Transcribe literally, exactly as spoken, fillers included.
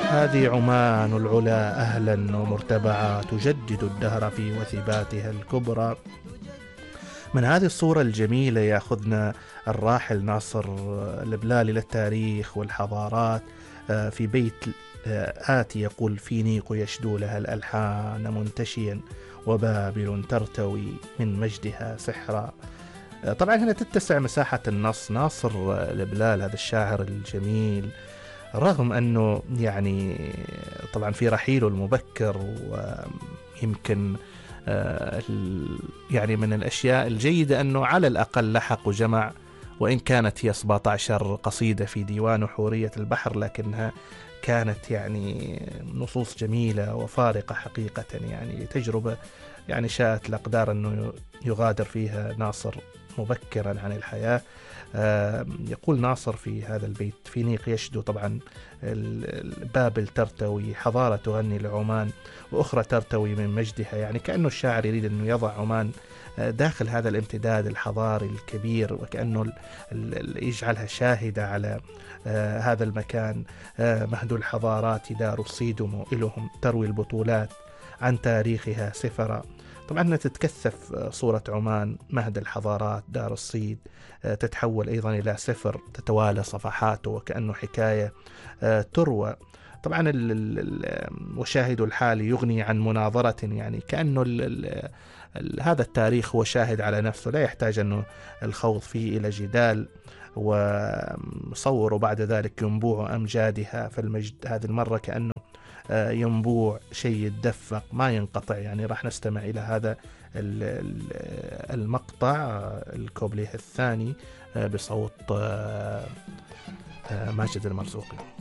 هذه عمان العلا أهلا ومرتبعا تجدد الدهر في وثباتها الكبرى. من هذه الصورة الجميلة يأخذنا الراحل ناصر البلالي للتاريخ والحضارات في بيت آتي يقول: في نيق يشدو لها الألحان منتشيا، وبابل ترتوي من مجدها سحرا. طبعا هنا تتسع مساحة النص. ناصر البلال هذا الشاعر الجميل، رغم أنه يعني طبعا في رحيله المبكر، ويمكن يعني من الأشياء الجيدة أنه على الأقل لحق وجمع، وإن كانت هي سبعة عشر قصيدة في ديوان حورية البحر، لكنها كانت يعني نصوص جميلة وفارقة حقيقة، يعني تجربة يعني شاءت الأقدار أنه يغادر فيها ناصر مبكرا عن الحياة. يقول ناصر في هذا البيت: في نيق يشدو، طبعا بابل ترتوي، حضارة تغني لعمان وأخرى ترتوي من مجدها. يعني كأنه الشاعر يريد أنه يضع عمان داخل هذا الامتداد الحضاري الكبير، وكأنه يجعلها شاهدة على هذا المكان. مهد الحضارات دار الصيد مؤلهم، تروي البطولات عن تاريخها سفرا. طبعا تتكثف صورة عمان، مهد الحضارات، دار الصيد، تتحول أيضا إلى سفر تتوالى صفحاته وكأنه حكاية تروى. طبعا وشاهد الحال يغني عن مناظرة، يعني كأنه ال ال ال هذا التاريخ هو شاهد على نفسه، لا يحتاج أنه الخوض فيه إلى جدال. وصوروا بعد ذلك ينبوع أمجادها، فالمجد هذه المرة كأنه ينبوع شيء يتدفق ما ينقطع. يعني راح نستمع إلى هذا المقطع الكوبليه الثاني بصوت ماجد المرزوقي.